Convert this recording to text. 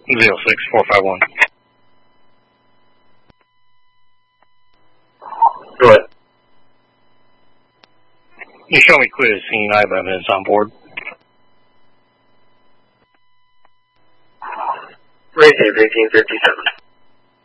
06451. Go ahead. You show me clear scene. I have evidence on board. Race 1857.